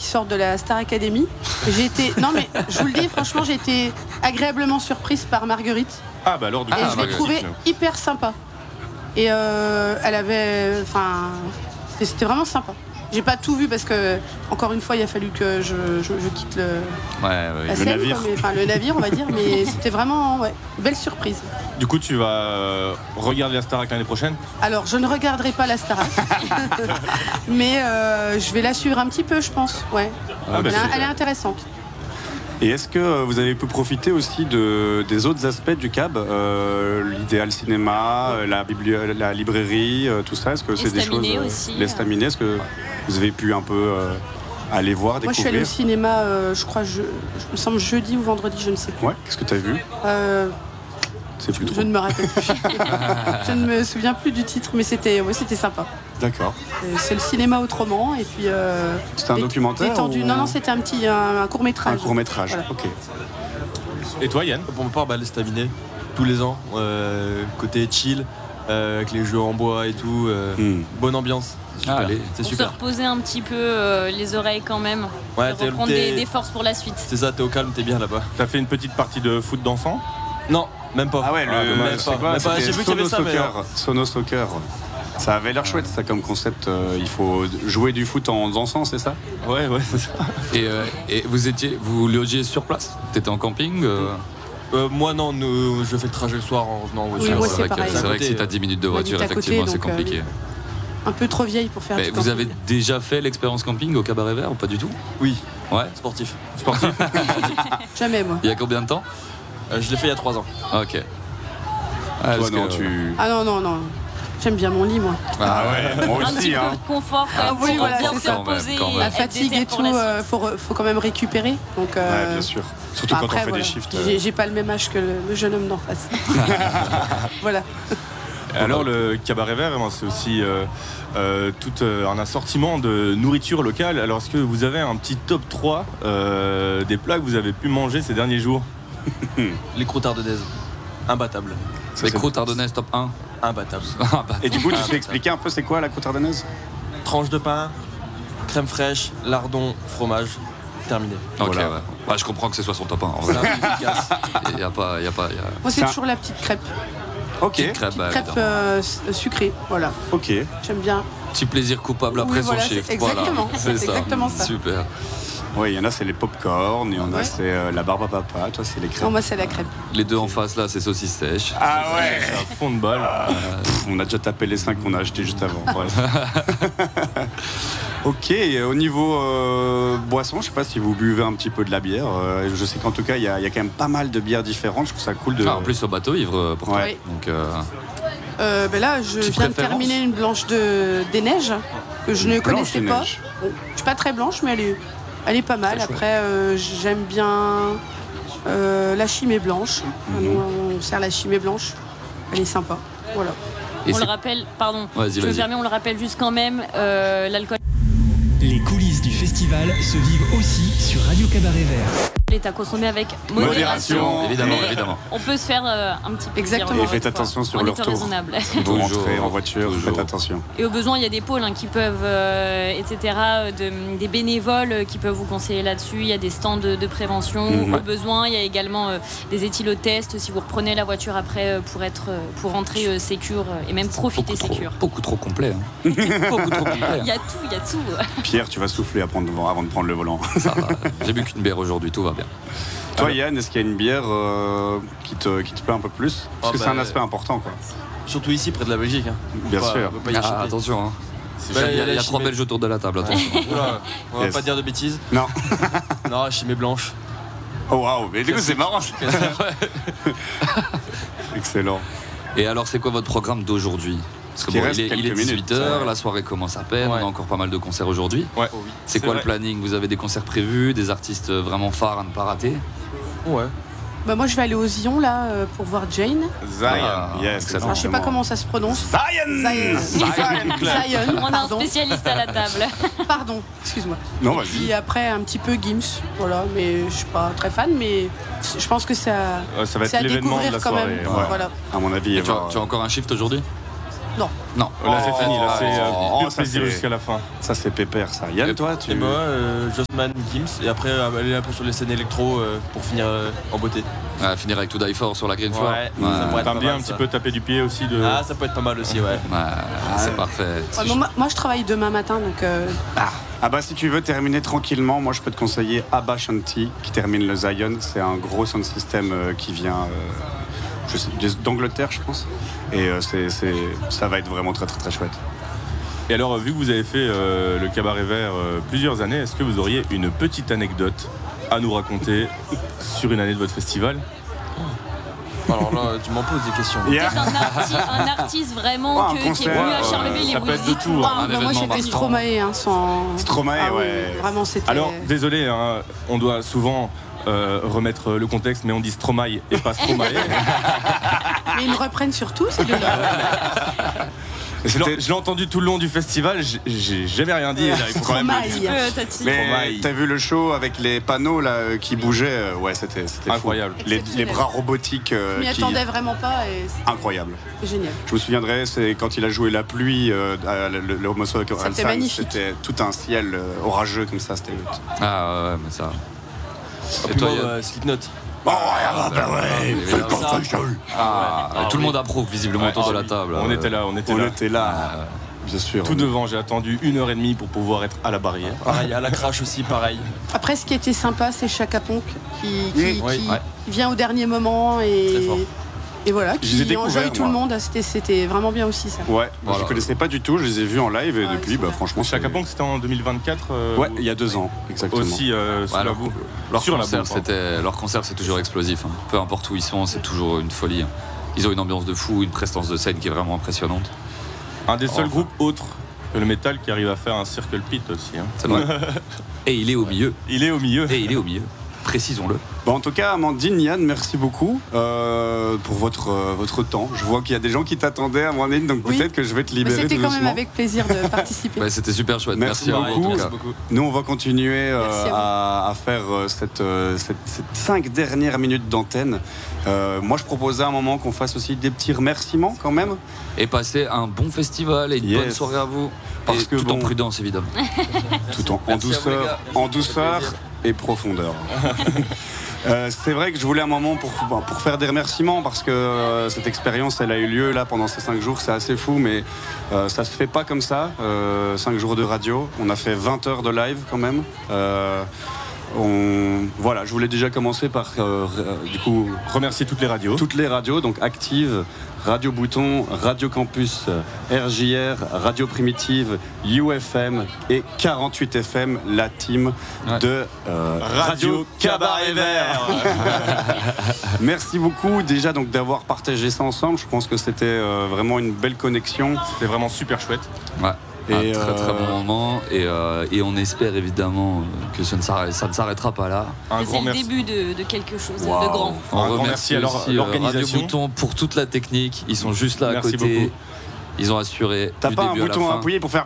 sortent de la Star Academy. J'ai été, non mais je vous le dis franchement, j'ai été agréablement surprise par Marguerite. Ah bah alors du coup, et je l'ai trouvée hyper sympa. Et elle avait, enfin, c'était vraiment sympa. J'ai pas tout vu parce que, encore une fois, il a fallu que je quitte la scène, navire. Le navire, on va dire, mais c'était vraiment belle surprise. Du coup, tu vas regarder la Starac l'année prochaine? Alors, je ne regarderai pas la Starac, mais je vais la suivre un petit peu, je pense. Ouais. Elle est intéressante. Et est-ce que vous avez pu profiter aussi des autres aspects du CAB, l'idéal cinéma, la librairie, tout ça? Est-ce que c'est des choses aussi, l'estaminet, est-ce que vous avez pu un peu aller voir, découvrir? Moi, je suis allée au cinéma, je crois, je me semble jeudi ou vendredi, je ne sais plus. Ouais. Qu'est-ce que tu as vu? Je ne me rappelle plus. Je ne me souviens plus du titre, mais c'était sympa. D'accord. C'est le cinéma autrement, et puis. C'était un documentaire ou... Non, c'était un court-métrage. Un court-métrage, voilà. Ok. Et toi, Yann? Pour ma part, l'estaminet, tous les ans, côté chill, avec les jeux en bois et tout, bonne ambiance. C'est super. Se reposer un petit peu les oreilles quand même. Ouais, reprendre des forces pour la suite. C'est ça, t'es au calme, t'es bien là-bas. T'as fait une petite partie de foot d'enfant? Non, même pas. Ah ouais, j'ai vu qu'il y avait ça, Sono Soccer. Ça avait l'air chouette, ça, comme concept. Il faut jouer du foot en dansant, c'est ça? Ouais, c'est ça. Et vous logiez sur place? T'étais en camping? Moi non, je fais le trajet le soir en revenant en voiture. Oui, moi, c'est pareil. C'est vrai que si t'as 10 minutes de voiture, effectivement, c'est compliqué. Un peu trop vieille pour faire du camping. Vous avez déjà fait l'expérience camping au Cabaret Vert ou pas du tout? Oui. Ouais. Sportif. Jamais, moi. Il y a combien de temps? Je l'ai fait il y a 3 ans. Ok. Toi, non, Ah non. J'aime bien mon lit, moi. Ah ouais, moi aussi. Un petit peu de confort pour bien se reposer. La fatigue et tout, faut quand même récupérer. Donc, ouais, bien sûr. Surtout quand on fait des shifts. J'ai pas le même âge que le jeune homme d'en face. Voilà. Alors le Cabaret Vert, c'est aussi tout un assortiment de nourriture locale. Alors est-ce que vous avez un petit top 3 des plats que vous avez pu manger ces derniers jours? Les croûtes ardennaises, imbattables. Les croûtes ardennaises top 1? Imbattables. Et du coup, tu sais expliquer un peu c'est quoi la croûte ardennaise? Tranche de pain, crème fraîche, lardon, fromage. Terminé. Ok, voilà. Ouais. Je comprends que ce soit son top 1. En vrai. Y a pas. Moi, c'est toujours la petite crêpe. Ok. Petite crêpe sucrée, voilà. Ok. J'aime bien. Petit plaisir coupable après son shift. Exactement. Voilà. C'est exactement ça. Super. Oui, il y en a, c'est les pop-corn, il y en a, c'est la barbe à papa, toi, c'est les crêpes. Non, moi, c'est la crêpe. Les deux en face, là, c'est saucisse sèche. Ah ouais, un fond de bol. On a déjà tapé les 5 qu'on a achetés juste avant. Bref. Ok, au niveau boisson, je sais pas si vous buvez un petit peu de la bière. Je sais qu'en tout cas, il y a quand même pas mal de bières différentes. Je trouve ça cool de. En plus, au bateau ivre pour toi. Donc, là, je viens de terminer une blanche des neiges que je ne connaissais pas. Je suis pas très blanche, mais elle est pas mal. Après, j'aime bien la chimée blanche. On sert la chimée blanche. Elle est sympa. Voilà. On le rappelle, pardon, je me permets, on le rappelle juste quand même, l'alcool. Les coulisses du festival se vivent aussi sur Radio Cabaret Vert. est à consommer avec modération. Évidemment. On peut se faire un petit peu. Exactement. Et faites attention sur le retour. Raisonnable. Vous rentrez en voiture, faites attention. Et au besoin, il y a des pôles qui peuvent, etc., des bénévoles qui peuvent vous conseiller là-dessus. Il y a des stands de prévention. Au besoin, il y a également des éthylotests si vous reprenez la voiture après pour rentrer sécure et même profiter sécure. Beaucoup trop complet. Beaucoup trop complet. Il y a tout. Pierre, tu vas souffler avant de prendre le volant. Ça va. J'ai bu qu'une bière aujourd'hui, tout va bien. Toi, Yann, est-ce qu'il y a une bière qui te plaît un peu plus? Parce que c'est un aspect important, quoi. Surtout ici, près de la Belgique. Bien sûr. Attention. Il y a 3 Belges autour de la table, attention. Oula, on va pas dire de bêtises. Non. Non, chimée blanche. Oh waouh, mais du coup c'est marrant. Excellent. Et alors, c'est quoi votre programme d'aujourd'hui? Parce que il est 18h, la soirée commence à peine, on a encore pas mal de concerts aujourd'hui. Ouais. C'est quoi le planning? Vous avez des concerts prévus, des artistes vraiment phares à ne pas rater? Ouais. Bah moi je vais aller aux Zion là pour voir Jane. Zion, yes. Alors, je sais pas comment ça se prononce. Zion. On a un spécialiste à la table. Pardon, excuse-moi. Non, et vas-y. puis après un petit peu Gims, voilà, mais je suis pas très fan, mais je pense que ça va être l'événement de la quand soirée. même. Ouais. Voilà. À mon avis, tu as encore un shift aujourd'hui? Non. Là, c'est fini. Là, c'est pur ça, plaisir jusqu'à la fin. Ça, c'est pépère, ça. Yann, toi, tu... Et moi, Jossman, Gims, et après aller un peu sur les scènes électro pour finir en beauté. Finir avec To Die For sur la Green Floor. T'aimes bien un petit peu taper du pied aussi de... Ah, ça peut être pas mal aussi, ouais. C'est parfait. Moi, je travaille demain matin, donc... si tu veux terminer tranquillement, moi je peux te conseiller Abba Shanti qui termine le Zion. C'est un gros sound system qui vient d'Angleterre, je pense. Et ça va être vraiment très très très chouette. Et alors, vu que vous avez fait le Cabaret Vert plusieurs années, est-ce que vous auriez une petite anecdote à nous raconter sur une année de votre festival? Alors là, tu m'en poses des questions. Peut-être un artiste vraiment qui est venu à Charleville et vous peut être de tout. Moi, j'étais Stromae, sans... Stromae, ouais. Vraiment, c'était... Alors, désolé, on doit souvent remettre le contexte, mais on dit Stromae et pas Stromae. Mais ils me reprennent sur tout, c'est bien. Je l'ai entendu tout le long du festival, j'ai jamais rien dit. Là, il faut quand même mais t'as vu le show avec les panneaux là qui bougeaient? Ouais, c'était incroyable. Les bras robotiques. Je m'y attendais vraiment pas. Incroyable. C'est génial. Je me souviendrai, c'est quand il a joué la pluie, le morceau avec Orelsan. C'était magnifique. C'était tout un ciel orageux comme ça. C'était... Ah ouais, mais ça. Et toi, Slipknot. Tout le monde approuve visiblement autour de la table. On était là. Bien sûr. Tout devant, j'ai attendu 1h30 pour pouvoir être à la barrière. Pareil, à la crash aussi, pareil. Après, ce qui était sympa, c'est Chaka Ponk qui vient au dernier moment et voilà, qui enjoye tout le monde. C'était vraiment bien aussi ça. Ouais, je connaissais pas du tout, je les ai vus en live et depuis, franchement. Chaka Ponk, c'était en 2024. Ouais, il y a 2 ans, exactement. Aussi, leur concert, c'est toujours explosif. Peu importe où ils sont, c'est toujours une folie. Ils ont une ambiance de fou, une prestance de scène qui est vraiment impressionnante. Un des seuls groupes autres que le métal qui arrive à faire un circle pit aussi. C'est vrai. Et il est au milieu. Précisons-le. En tout cas, Amandine, Yann, merci beaucoup pour votre temps. Je vois qu'il y a des gens qui t'attendaient, Amandine, donc peut-être que je vais te libérer. Mais c'était tout quand doucement. même avec plaisir de participer. C'était super chouette. Merci beaucoup. Nous, on va continuer à faire ces 5 dernières minutes d'antenne. Moi, je proposais à un moment qu'on fasse aussi des petits remerciements quand même. Et passer un bon festival et une bonne soirée à vous. Parce que tout en prudence, évidemment. Tout en douceur et profondeur. C'est vrai que je voulais un moment pour faire des remerciements parce que cette expérience elle a eu lieu là pendant ces 5 jours, c'est assez fou mais ça se fait pas comme ça, 5 jours de radio, on a fait 20 heures de live quand même. Voilà, je voulais déjà commencer par du coup remercier toutes les radios, donc Active, Radio Bouton, Radio Campus, RJR, Radio Primitive, UFM et 48 FM, la team de Radio Cabaret Vert. Merci beaucoup déjà donc d'avoir partagé ça ensemble. Je pense que c'était vraiment une belle connexion. C'était vraiment super chouette. Ouais. Un très très bon moment et on espère évidemment que ça ne s'arrêtera pas là. C'est le début de quelque chose de grand. On remercie l'organisation Radio Bouton pour toute la technique. Ils sont juste là à côté. Beaucoup. Ils ont assuré. T'as pas un bouton à appuyer pour faire.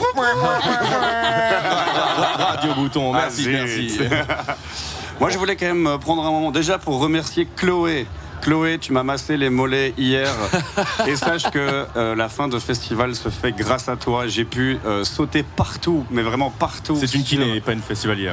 Radio Bouton, merci. Moi, je voulais quand même prendre un moment déjà pour remercier Chloé. Chloé, tu m'as massé les mollets hier et sache que la fin de festival se fait grâce à toi. J'ai pu sauter partout, mais vraiment partout. C'est une kiné, pas une festivalière.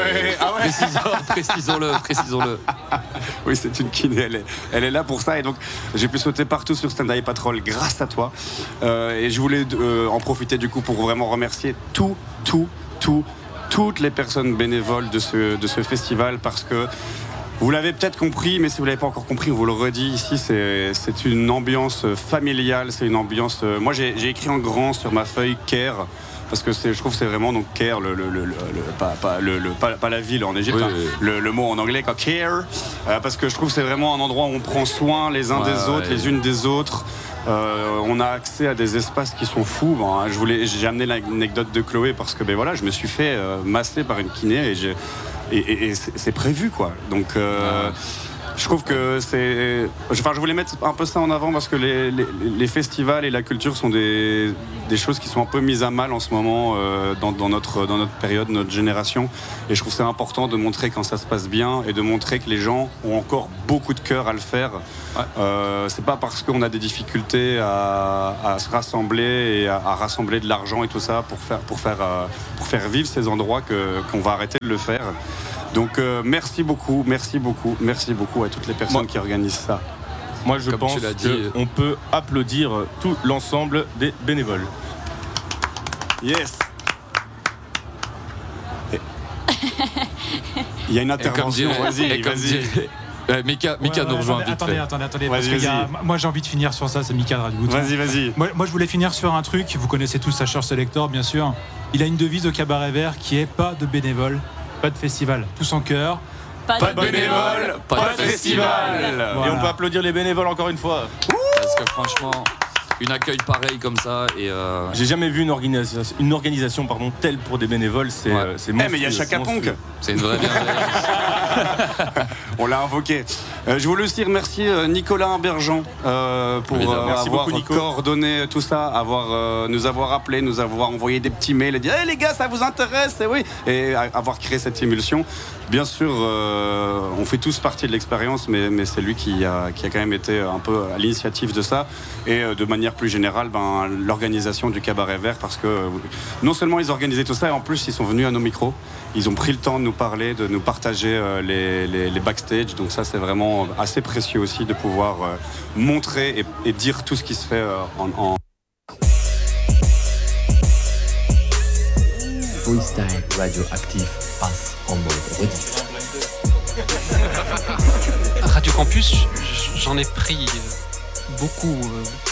Précisons-le. Oui, c'est une kiné, elle est là pour ça et donc j'ai pu sauter partout sur Stand Eye Patrol grâce à toi. Et je voulais en profiter du coup pour vraiment remercier toutes les personnes bénévoles de ce festival parce que vous l'avez peut-être compris, mais si vous ne l'avez pas encore compris, on vous le redit ici, c'est une ambiance familiale, c'est une ambiance... Moi, j'ai écrit en grand sur ma feuille Care, parce que je trouve que c'est vraiment donc Care, pas la ville en Égypte, le mot en anglais, quoi, Care, parce que je trouve que c'est vraiment un endroit où on prend soin les uns des autres, les unes des autres. On a accès à des espaces qui sont fous. J'ai amené l'anecdote de Chloé parce que je me suis fait masser par une kiné et c'est prévu quoi. Donc Je trouve que c'est... Enfin, je voulais mettre un peu ça en avant parce que les festivals et la culture sont des choses qui sont un peu mises à mal en ce moment dans notre période, notre génération. Et je trouve c'est important de montrer quand ça se passe bien et de montrer que les gens ont encore beaucoup de cœur à le faire. C'est pas parce qu'on a des difficultés à se rassembler et à rassembler de l'argent et tout ça pour faire vivre ces endroits qu'on va arrêter de le faire. Donc merci beaucoup à toutes les personnes qui organisent ça. Moi je pense qu'on peut applaudir tout l'ensemble des bénévoles. Yes. Il y a une intervention, vas-y. Mika nous rejoint vite fait. Attendez, parce que moi j'ai envie de finir sur ça, c'est Mika de Radio Bouton. Vas-y. Moi je voulais finir sur un truc, vous connaissez tous Sacher Selector bien sûr. Il a une devise au Cabaret Vert qui est pas de bénévoles, pas de festival, tous en cœur. Pas de bénévoles, pas de festival. Voilà. Et on peut applaudir les bénévoles encore une fois. Parce que franchement, un accueil pareil comme ça et j'ai jamais vu une organisation telle pour des bénévoles, c'est monstrueux. Mais il y a Chaka Ponk. C'est une vraie bienveillance. On l'a invoqué. Je voulais aussi remercier Nicolas Imbergeant pour avoir coordonné tout ça, nous avoir appelé, nous avoir envoyé des petits mails et dire hey, les gars, ça vous intéresse? Et avoir créé cette émulsion. Bien sûr, on fait tous partie de l'expérience, mais c'est lui qui a quand même été un peu à l'initiative de ça. Et de manière plus générale, l'organisation du Cabaret Vert, parce que non seulement ils organisaient tout ça, et en plus ils sont venus à nos micros. Ils ont pris le temps de nous parler, de nous partager les backstage. Donc ça, c'est vraiment assez précieux aussi de pouvoir montrer et dire tout ce qui se fait en... Freestyle radioactif passe en mode rediff. Radio Campus, j'en ai pris beaucoup